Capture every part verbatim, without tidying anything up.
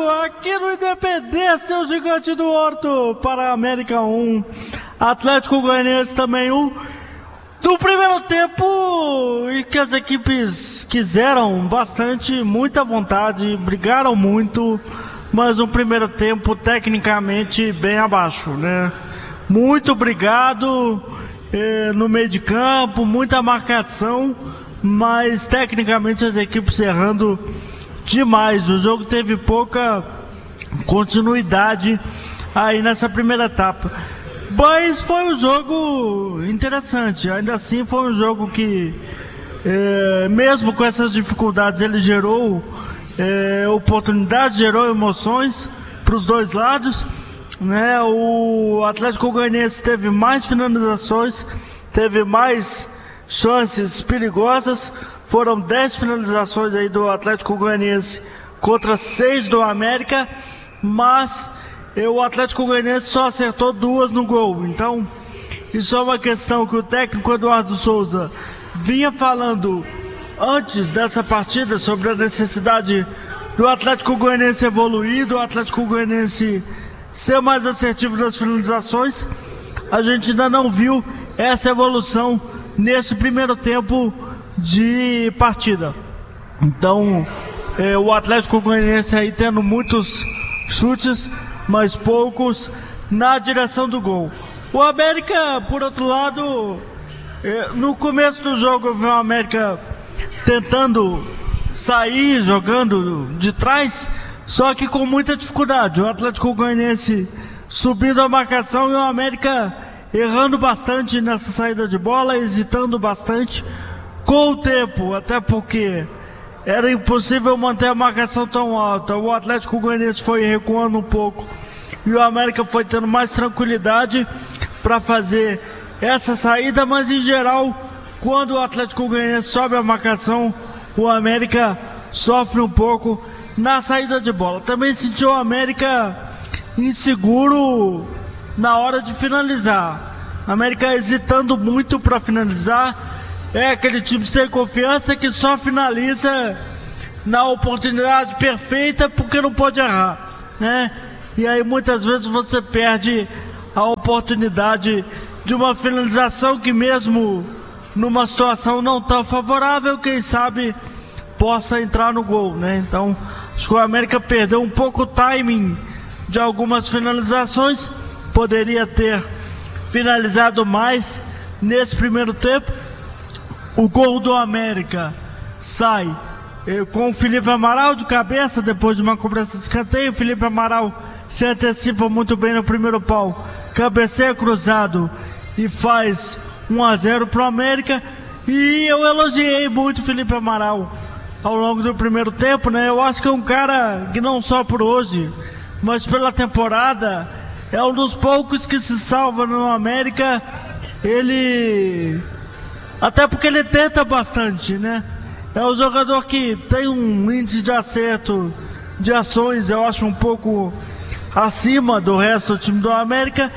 aqui no Independência, o Gigante do Horto, para a América um, Atlético Goianiense também um. Do primeiro tempo, e que as equipes quiseram bastante, muita vontade, brigaram muito, mas um primeiro tempo tecnicamente bem abaixo, né? Muito brigado eh, no meio de campo, muita marcação, mas tecnicamente as equipes errando demais. O jogo teve pouca continuidade aí nessa primeira etapa. Mas foi um jogo interessante, ainda assim foi um jogo que, é, mesmo com essas dificuldades, ele gerou é, oportunidades, gerou emoções para os dois lados, né? O Atlético Goianiense teve mais finalizações, teve mais chances perigosas, foram dez finalizações aí do Atlético Goianiense contra seis do América, mas o Atlético Goianiense só acertou duas no gol. Então, isso é uma questão que o técnico Eduardo Souza vinha falando antes dessa partida sobre a necessidade do Atlético Goianiense evoluir, do Atlético Goianiense ser mais assertivo nas finalizações. A gente ainda não viu essa evolução nesse primeiro tempo de partida. Então, é, o Atlético Goianiense aí tendo muitos chutes, mas poucos na direção do gol. O América, por outro lado, no começo do jogo eu vi o América tentando sair, jogando de trás, só que com muita dificuldade. O Atlético Goianiense subindo a marcação e o América errando bastante nessa saída de bola, hesitando bastante com o tempo, até porque era impossível manter a marcação tão alta. O Atlético Goianiense foi recuando um pouco e o América foi tendo mais tranquilidade para fazer essa saída, mas em geral, quando o Atlético Goianiense sobe a marcação, o América sofre um pouco na saída de bola. Também sentiu o América inseguro na hora de finalizar. A América hesitando muito para finalizar. É aquele time sem confiança que só finaliza na oportunidade perfeita porque não pode errar, né? E aí muitas vezes você perde a oportunidade de uma finalização que, mesmo numa situação não tão favorável, quem sabe possa entrar no gol, né? Então, acho que o América perdeu um pouco o timing de algumas finalizações, poderia ter finalizado mais nesse primeiro tempo. O gol do América sai eh, com o Felipe Amaral de cabeça, depois de uma cobrança de escanteio. O Felipe Amaral se antecipa muito bem no primeiro pau, cabeceia cruzado e faz um a zero para o América. E eu elogiei muito o Felipe Amaral ao longo do primeiro tempo, né? Eu acho que é um cara que não só por hoje, mas pela temporada, é um dos poucos que se salva no América. Ele... até porque ele tenta bastante, né? É um jogador que tem um índice de acerto de ações, eu acho, um pouco acima do resto do time do América.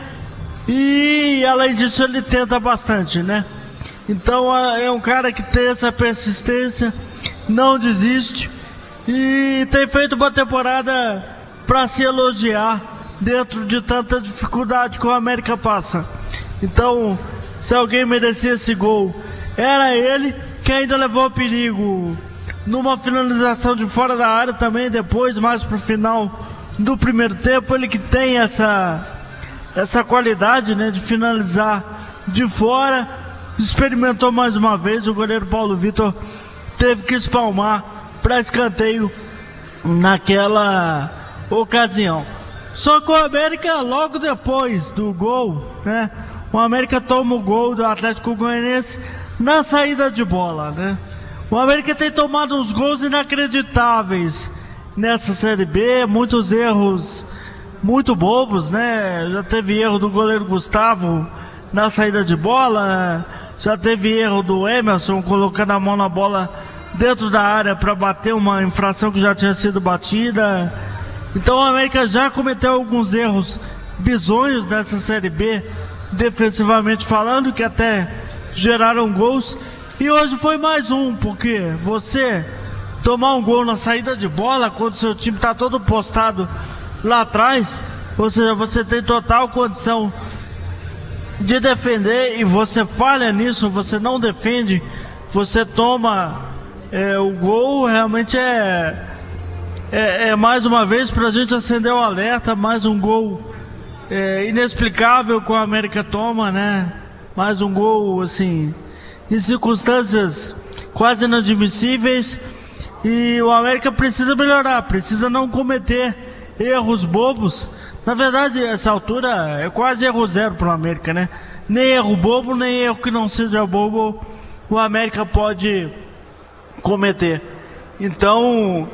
E além disso ele tenta bastante, né? Então é um cara que tem essa persistência, não desiste e tem feito uma temporada para se elogiar dentro de tanta dificuldade que o América passa. Então, se alguém merecia esse gol, era ele, que ainda levou perigo numa finalização de fora da área também, depois, mais pro final do primeiro tempo. Ele que tem essa, essa qualidade, né, de finalizar de fora, experimentou mais uma vez. O goleiro Paulo Vitor teve que espalmar para escanteio naquela ocasião. Só que o América, logo depois do gol, né, o América toma o gol do Atlético Goianiense na saída de bola, né? O América tem tomado uns gols inacreditáveis nessa Série B, muitos erros muito bobos, né? Já teve erro do goleiro Gustavo na saída de bola, já teve erro do Emerson colocando a mão na bola dentro da área para bater uma infração que já tinha sido batida. Então o América já cometeu alguns erros bizonhos nessa Série B, defensivamente falando, que até geraram gols. E hoje foi mais um, porque você tomar um gol na saída de bola, quando seu time está todo postado lá atrás, ou seja, você tem total condição de defender e você falha nisso, você não defende, você toma é, o gol, realmente é, é, é mais uma vez para a gente acender o alerta, mais um gol é, inexplicável que o América toma, né? Mais um gol, assim, em circunstâncias quase inadmissíveis, e o América precisa melhorar, precisa não cometer erros bobos. Na verdade, essa altura é quase erro zero para o América, né? Nem erro bobo, nem erro que não seja bobo o América pode cometer. Então,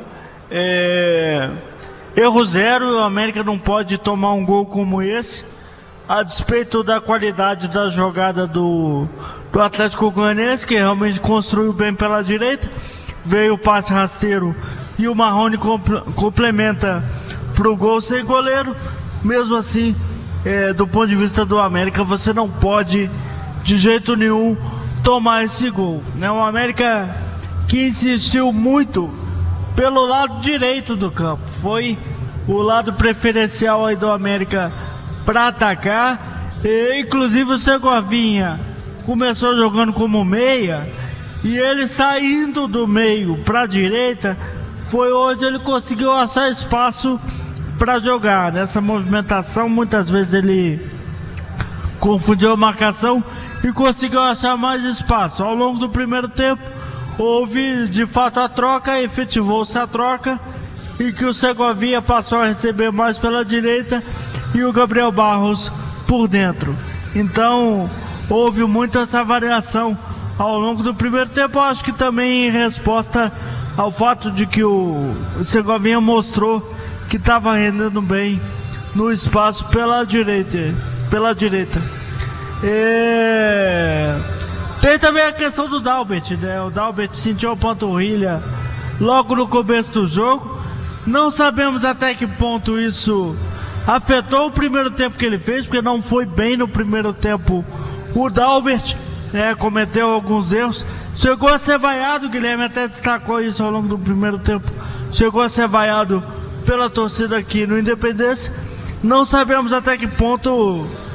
é, erro zero, o América não pode tomar um gol como esse, a despeito da qualidade da jogada do, do Atlético Goianiense, que realmente construiu bem pela direita, veio o passe rasteiro e o Marrone complementa para o gol sem goleiro. Mesmo assim, é, do ponto de vista do América, você não pode de jeito nenhum tomar esse gol, né? O América que insistiu muito pelo lado direito do campo, foi o lado preferencial aí do América para atacar, e, inclusive o Segovinha começou jogando como meia, e ele saindo do meio para a direita foi onde ele conseguiu achar espaço para jogar. Nessa movimentação muitas vezes ele confundiu a marcação e conseguiu achar mais espaço. Ao longo do primeiro tempo houve de fato a troca, efetivou-se a troca, e que o Segovinha passou a receber mais pela direita e o Gabriel Barros por dentro. Então houve muito essa variação ao longo do primeiro tempo. Eu acho que também em resposta ao fato de que o Segovinha mostrou que estava rendendo bem no espaço pela direita. Pela direita. É... Tem também a questão do Dalbert, né? O Dalbert sentiu a panturrilha logo no começo do jogo. Não sabemos até que ponto isso afetou o primeiro tempo que ele fez, porque não foi bem no primeiro tempo o Dalbert, né? Cometeu alguns erros. Chegou a ser vaiado, o Guilherme até destacou isso ao longo do primeiro tempo. Chegou a ser vaiado pela torcida aqui no Independência. Não sabemos até que ponto